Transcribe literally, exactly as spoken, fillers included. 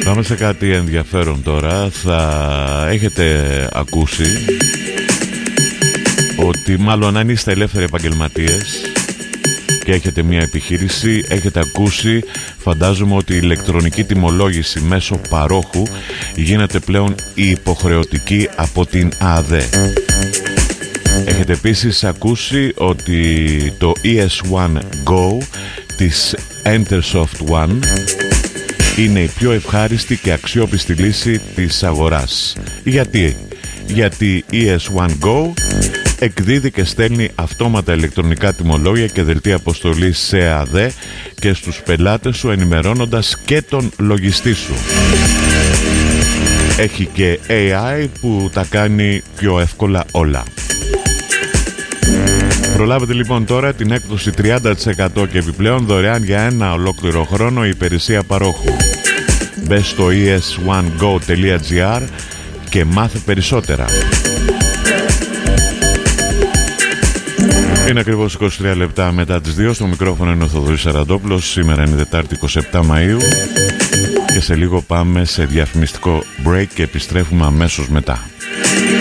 Πάμε σε κάτι ενδιαφέρον τώρα. Θα έχετε ακούσει ότι, μάλλον αν είστε ελεύθεροι επαγγελματίες και έχετε μια επιχείρηση, έχετε ακούσει, φαντάζομαι, ότι η ηλεκτρονική τιμολόγηση μέσω παρόχου γίνεται πλέον υποχρεωτική από την ΑΔΕ. Έχετε επίσης ακούσει ότι το ι ες ουάν Go της Entersoft One είναι η πιο ευχάριστη και αξιόπιστη λύση της αγοράς. Γιατί? Γιατί η ι ες ουάν Go εκδίδει και στέλνει αυτόματα ηλεκτρονικά τιμολόγια και δελτία αποστολής σε ΑΔΕ και στους πελάτες σου, ενημερώνοντας και τον λογιστή σου. Έχει και έι άι που τα κάνει πιο εύκολα όλα. Προλάβετε λοιπόν τώρα την έκπτωση τριάντα τοις εκατό και επιπλέον δωρεάν για ένα ολόκληρο χρόνο η υπηρεσία παρόχου. Μπες στο ι ες ουάν go τελεία τζι άρ και μάθε περισσότερα. Είναι ακριβώς είκοσι τρία λεπτά μετά τις δύο. Στο μικρόφωνο είναι ο Θοδωρής Σαραντόπουλος. Σήμερα είναι Δετάρτη εικοστή εβδόμη Μαΐου και σε λίγο πάμε σε διαφημιστικό break και επιστρέφουμε αμέσως μετά.